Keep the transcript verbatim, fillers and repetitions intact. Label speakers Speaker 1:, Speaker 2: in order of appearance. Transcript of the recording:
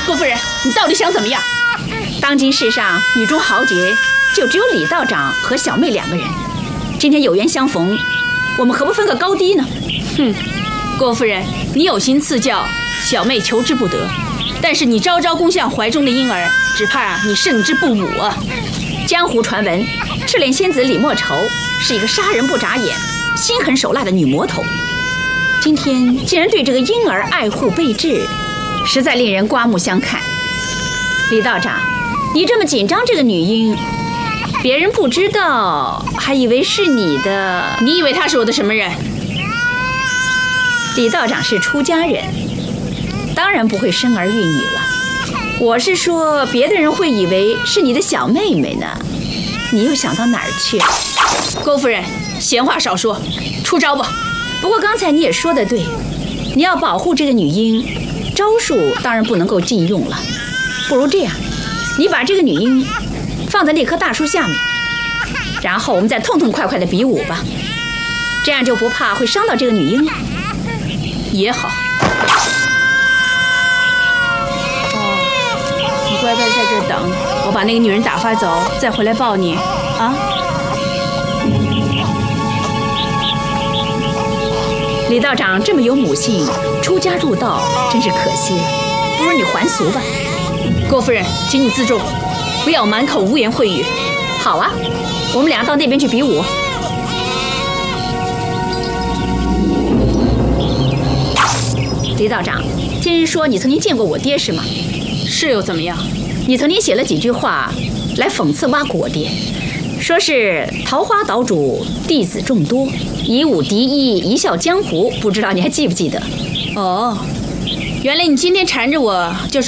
Speaker 1: 郭夫人，你到底想怎么样？
Speaker 2: 当今世上女中豪杰就只有李道长和小妹两个人，今天有缘相逢，我们何不分个高低呢？
Speaker 1: 哼，郭夫人，你有心赐教，小妹求之不得。但是你朝朝攻向怀中的婴儿，只怕你胜之不武啊！
Speaker 2: 江湖传闻，赤脸仙子李莫愁是一个杀人不眨眼、心狠手辣的女魔头。今天竟然对这个婴儿爱护备至，实在令人刮目相看。李道长，你这么紧张这个女婴，别人不知道，还以为是你的。
Speaker 1: 你以为她是我的什么人？
Speaker 2: 李道长是出家人，当然不会生儿育女了。我是说，别的人会以为是你的小妹妹呢。你又想到哪儿去？
Speaker 1: 郭夫人，闲话少说，出招吧。
Speaker 2: 不过刚才你也说得对，你要保护这个女婴，招数当然不能够禁用了。不如这样，你把这个女婴放在那棵大树下面，然后我们再痛痛快快的比武吧，这样就不怕会伤到这个女婴了。
Speaker 1: 也好。哦，你乖乖在这儿等，我把那个女人打发走，再回来抱你啊。
Speaker 2: 李道长这么有母性，出家入道真是可惜了，不如你还俗吧。
Speaker 1: 郭夫人，请你自重，不要满口污言秽语。
Speaker 2: 好啊，我们俩到那边去比武。李道长，听人说你曾经见过我爹是吗？
Speaker 1: 是又怎么样？
Speaker 2: 你曾经写了几句话来讽刺挖苦我爹，说是桃花岛主弟子众多，以武敌一，一笑江湖，不知道你还记不记得？
Speaker 1: 哦，原来你今天缠着我就是